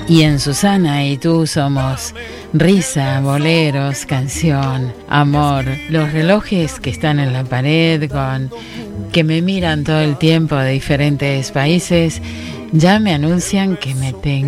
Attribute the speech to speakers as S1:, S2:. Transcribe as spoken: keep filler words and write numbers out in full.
S1: Y en Susana y tú somos risa, boleros, canción, amor. Los relojes que están en la pared, con que me miran todo el tiempo de diferentes países, ya me anuncian que me tengo